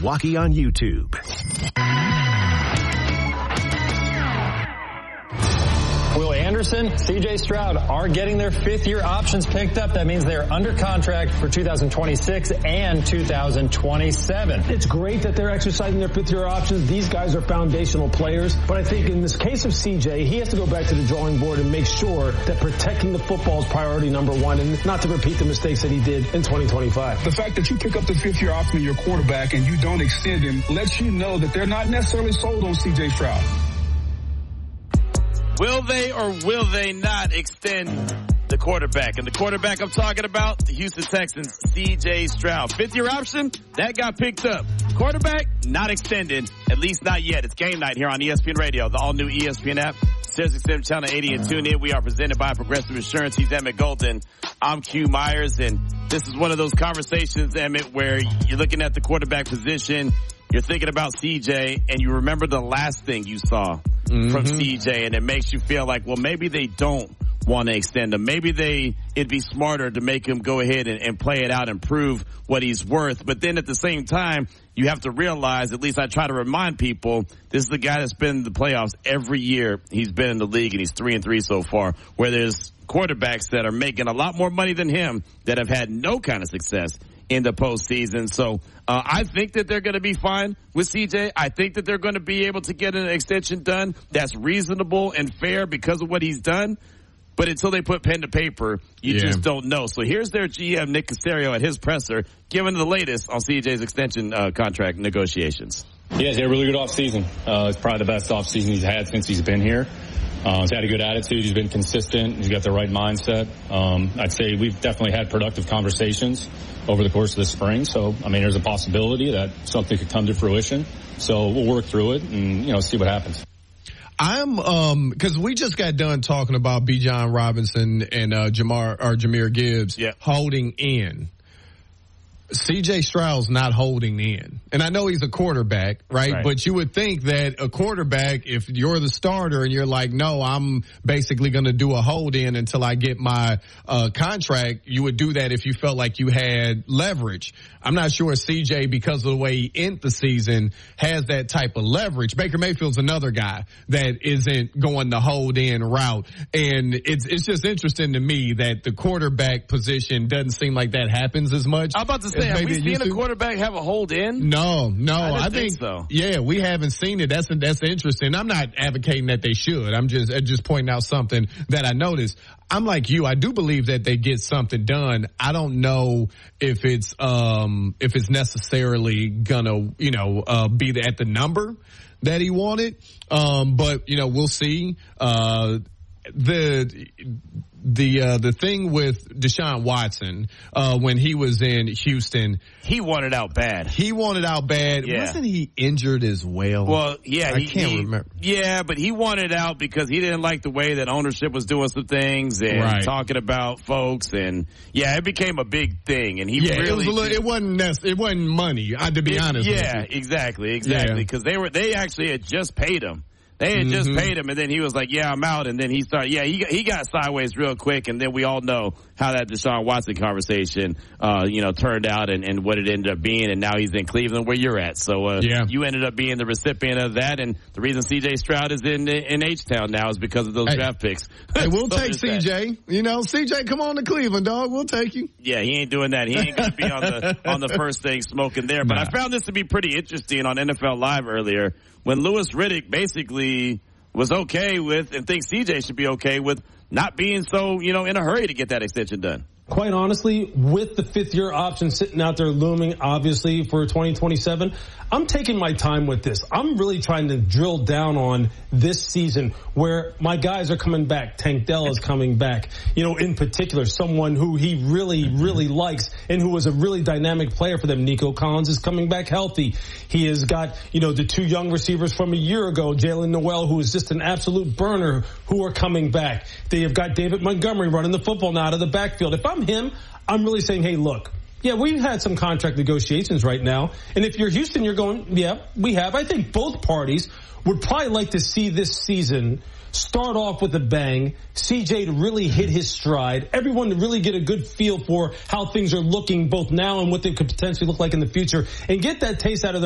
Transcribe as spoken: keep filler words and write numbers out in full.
Milwaukee on YouTube. Will Anderson, C J Stroud are getting their fifth-year options picked up. That means they're under contract for two thousand twenty-six and two thousand twenty-seven. It's great that they're exercising their fifth-year options. These guys are foundational players. But I think in this case of C J, he has to go back to the drawing board and make sure that protecting the football is priority number one and not to repeat the mistakes that he did in twenty twenty-five. The fact that you pick up the fifth-year option of your quarterback and you don't extend him lets you know that they're not necessarily sold on C J Stroud. Will they or will they not extend the quarterback? And the quarterback I'm talking about, the Houston Texans, C J Stroud. Fifth-year option, that got picked up. Quarterback, not extended, at least not yet. It's game night here on E S P N Radio, the all-new E S P N app, Sirius X M Channel eighty, and tune in. We are presented by Progressive Insurance. He's Emmett Golden. I'm Q Myers, and this is one of those conversations, Emmett, where you're looking at the quarterback position, you're thinking about C J, and you remember the last thing you saw mm-hmm. from C J, and it makes you feel like, well, maybe they don't want to extend him. Maybe they, it'd be smarter to make him go ahead and, and play it out and prove what he's worth. But then at the same time, you have to realize, at least I try to remind people, this is the guy that's been in the playoffs every year he's been in the league, and he's three and three so far, where there's quarterbacks that are making a lot more money than him that have had no kind of success in the postseason. So uh, I think that they're going to be fine with C J. I think that they're going to be able to get an extension done that's reasonable and fair because of what he's done. But until they put pen to paper, you yeah. just don't know. So here's their G M, Nick Caserio, at his presser, giving the latest on C J's extension uh, contract negotiations. Yeah, he's had a really good offseason. Uh, it's probably the best offseason he's had since he's been here. Uh, he's had a good attitude. He's been consistent. He's got the right mindset. Um, I'd say we've definitely had productive conversations over the course of the spring. So, I mean, there's a possibility that something could come to fruition. So we'll work through it and, you know, see what happens. I'm, um, cause we just got done talking about Bijan Robinson and, uh, Jamar, or Jahmyr Gibbs yeah. holding in. C J Stroud's not holding in. And I know he's a quarterback, right? right? But you would think that a quarterback, if you're the starter and you're like, no, I'm basically going to do a hold in until I get my uh contract, you would do that if you felt like you had leverage. I'm not sure C J, because of the way he ended the season, has that type of leverage. Baker Mayfield's another guy that isn't going the hold in route. And it's it's just interesting to me that the quarterback position doesn't seem like that happens as much. I'm about to say, have we seen a quarterback have a hold in? No, no. I, I think, think so. Yeah, we haven't seen it. That's that's interesting. I'm not advocating that they should. I'm just I'm just pointing out something that I noticed. I'm like you. I do believe that they get something done. I don't know if it's um if it's necessarily gonna you know uh be at the number that he wanted. Um, but you know we'll see. Uh, the The uh, the thing with Deshaun Watson, uh, when he was in Houston, he wanted out bad. He wanted out bad. Yeah. Wasn't he injured as well? Well, yeah, I he, can't he, remember. Yeah, but he wanted out because he didn't like the way that ownership was doing some things and right. talking about folks, and yeah, it became a big thing. And he yeah, really it was a little, it wasn't nec- it wasn't money. I, to be it, honest, yeah, with you. exactly, exactly, because yeah. they were they actually had just paid him. They had mm-hmm. just paid him, and then he was like, yeah, I'm out. And then he started, yeah, he got, he got sideways real quick. And then we all know how that Deshaun Watson conversation, uh, you know, turned out and, and what it ended up being. And now he's in Cleveland where you're at. So, uh, yeah. you ended up being the recipient of that. And the reason C J Stroud is in, in H-Town now is because of those hey, draft picks. Hey, we'll so take C J. That. You know, C J, come on to Cleveland, dog. We'll take you. Yeah, he ain't doing that. He ain't going to be on the, on the first thing smoking there. But nah. I found this to be pretty interesting on N F L Live earlier when Louis Riddick basically was okay with and thinks C J should be okay with not being so, you know, in a hurry to get that extension done. Quite honestly, with the fifth-year option sitting out there looming, obviously, for twenty twenty-seven, I'm taking my time with this. I'm really trying to drill down on this season where my guys are coming back. Tank Dell is coming back. You know, in particular, someone who he really, really likes and who was a really dynamic player for them. Nico Collins is coming back healthy. He has got, you know, the two young receivers from a year ago, Jalen Noel, who is just an absolute burner, who are coming back. They have got David Montgomery running the football now out of the backfield. If I'm him, I'm really saying, hey, look, yeah, we've had some contract negotiations right now. And if you're Houston, you're going, yeah, we have. I think both parties would probably like to see this season start off with a bang, C J to really hit his stride, everyone to really get a good feel for how things are looking both now and what they could potentially look like in the future, and get that taste out of their